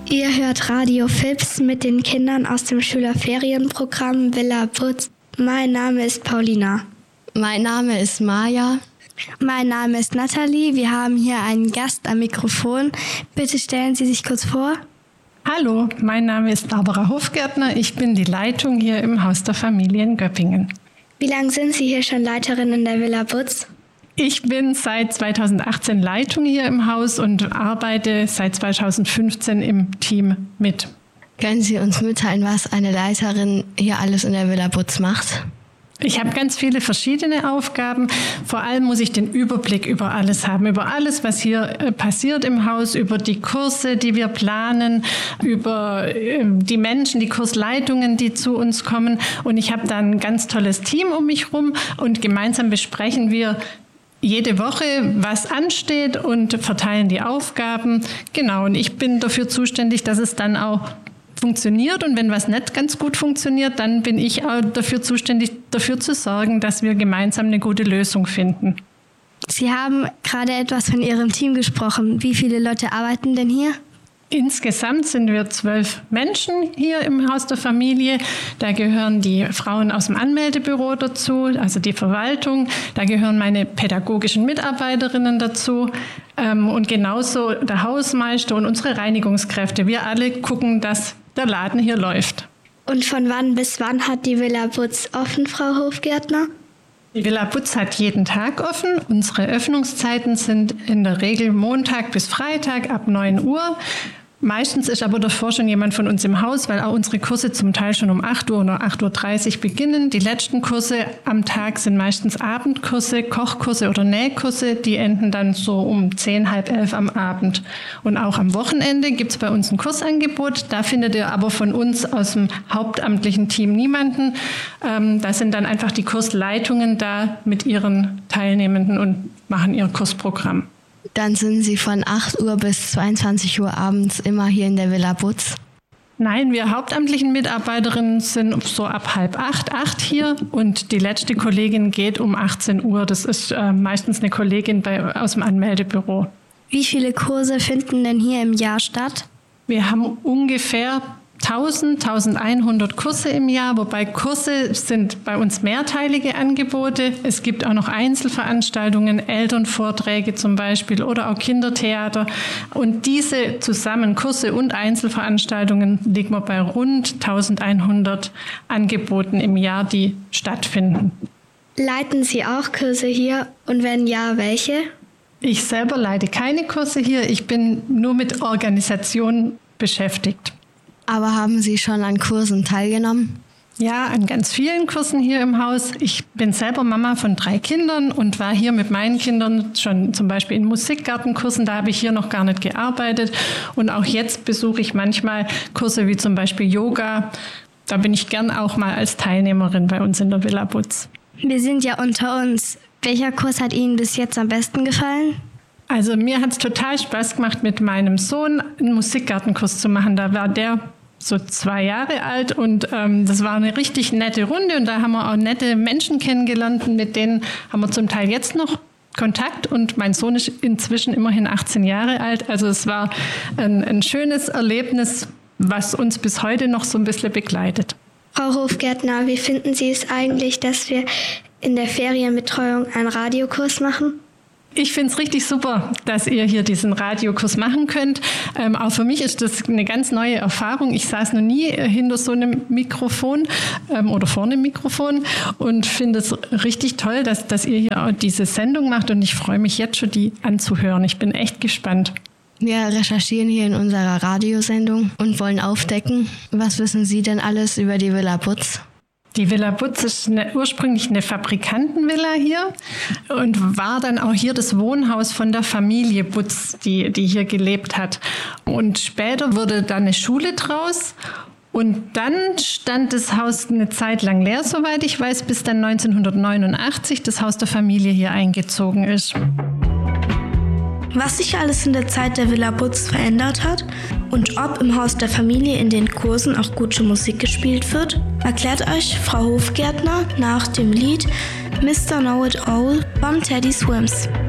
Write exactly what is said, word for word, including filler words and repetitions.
Ihr hört Radio Fips mit den Kindern aus dem Schülerferienprogramm Villa Butz. Mein Name ist Paulina. Mein Name ist Maja. Mein Name ist Nathalie. Wir haben hier einen Gast am Mikrofon. Bitte stellen Sie sich kurz vor. Hallo, mein Name ist Barbara Hofgärtner. Ich bin die Leitung hier im Haus der Familie in Göppingen. Wie lange sind Sie hier schon Leiterin in der Villa Butz? Ich bin seit zweitausendachtzehn Leitung hier im Haus und arbeite seit zweitausendfünfzehn im Team mit. Können Sie uns mitteilen, was eine Leiterin hier alles in der Villa Butz macht? Ich habe ganz viele verschiedene Aufgaben. Vor allem muss ich den Überblick über alles haben, über alles, was hier passiert im Haus, über die Kurse, die wir planen, über die Menschen, die Kursleitungen, die zu uns kommen. Und ich habe da ein ganz tolles Team um mich rum und gemeinsam besprechen wir jede Woche, was ansteht und verteilen die Aufgaben. Genau, und ich bin dafür zuständig, dass es dann auch funktioniert, und wenn was nicht ganz gut funktioniert, dann bin ich auch dafür zuständig, dafür zu sorgen, dass wir gemeinsam eine gute Lösung finden. Sie haben gerade etwas von Ihrem Team gesprochen. Wie viele Leute arbeiten denn hier? Insgesamt sind wir zwölf Menschen hier im Haus der Familie. Da gehören die Frauen aus dem Anmeldebüro dazu, also die Verwaltung. Da gehören meine pädagogischen Mitarbeiterinnen dazu und genauso der Hausmeister und unsere Reinigungskräfte. Wir alle gucken, dass der Laden hier läuft. Und von wann bis wann hat die Villa Butz offen, Frau Hofgärtner? Die Villa Butz hat jeden Tag offen. Unsere Öffnungszeiten sind in der Regel Montag bis Freitag ab neun Uhr. Meistens ist aber davor schon jemand von uns im Haus, weil auch unsere Kurse zum Teil schon um acht Uhr oder acht Uhr dreißig beginnen. Die letzten Kurse am Tag sind meistens Abendkurse, Kochkurse oder Nähkurse. Die enden dann so um zehn, halb elf am Abend. Und auch am Wochenende gibt es bei uns ein Kursangebot. Da findet ihr aber von uns aus dem hauptamtlichen Team niemanden. Ähm, da sind dann einfach die Kursleitungen da mit ihren Teilnehmenden und machen ihr Kursprogramm. Dann sind Sie von acht Uhr bis zweiundzwanzig Uhr abends immer hier in der Villa Butz? Nein, wir hauptamtlichen Mitarbeiterinnen sind so ab halb acht, acht hier, und die letzte Kollegin geht um achtzehn Uhr. Das ist äh, meistens eine Kollegin bei, aus dem Anmeldebüro. Wie viele Kurse finden denn hier im Jahr statt? Wir haben ungefähr tausend, eintausendeinhundert Kurse im Jahr, wobei Kurse sind bei uns mehrteilige Angebote. Es gibt auch noch Einzelveranstaltungen, Elternvorträge zum Beispiel oder auch Kindertheater. Und diese zusammen, Kurse und Einzelveranstaltungen, liegen wir bei rund eintausendeinhundert Angeboten im Jahr, die stattfinden. Leiten Sie auch Kurse hier, und wenn ja, welche? Ich selber leite keine Kurse hier. Ich bin nur mit Organisation beschäftigt. Aber haben Sie schon an Kursen teilgenommen? Ja, an ganz vielen Kursen hier im Haus. Ich bin selber Mama von drei Kindern und war hier mit meinen Kindern schon zum Beispiel in Musikgartenkursen. Da habe ich hier noch gar nicht gearbeitet. Und auch jetzt besuche ich manchmal Kurse wie zum Beispiel Yoga. Da bin ich gern auch mal als Teilnehmerin bei uns in der Villa Butz. Wir sind ja unter uns. Welcher Kurs hat Ihnen bis jetzt am besten gefallen? Also mir hat es total Spaß gemacht, mit meinem Sohn einen Musikgartenkurs zu machen. Da war der so zwei Jahre alt und ähm, das war eine richtig nette Runde, und da haben wir auch nette Menschen kennengelernt, mit denen haben wir zum Teil jetzt noch Kontakt, und mein Sohn ist inzwischen immerhin achtzehn Jahre alt. Also es war ein, ein schönes Erlebnis, was uns bis heute noch so ein bisschen begleitet. Frau Hofgärtner, wie finden Sie es eigentlich, dass wir in der Ferienbetreuung einen Radiokurs machen? Ich finde es richtig super, dass ihr hier diesen Radiokurs machen könnt. Ähm, auch für mich ist das eine ganz neue Erfahrung. Ich saß noch nie hinter so einem Mikrofon ähm, oder vor einem Mikrofon und finde es richtig toll, dass, dass ihr hier auch diese Sendung macht, und ich freue mich jetzt schon, die anzuhören. Ich bin echt gespannt. Wir recherchieren hier in unserer Radiosendung und wollen aufdecken, was wissen Sie denn alles über die Villa Butz? Die Villa Butz ist eine, ursprünglich eine Fabrikantenvilla hier und war dann auch hier das Wohnhaus von der Familie Butz, die, die hier gelebt hat. Und später wurde da eine Schule draus, und dann stand das Haus eine Zeit lang leer, soweit ich weiß, bis dann neunzehnhundertneunundachtzig das Haus der Familie hier eingezogen ist. Was sich alles in der Zeit der Villa Butz verändert hat und ob im Haus der Familie in den Kursen auch gute Musik gespielt wird, erklärt euch Frau Hofgärtner nach dem Lied Mister Know It All von Teddy Swims.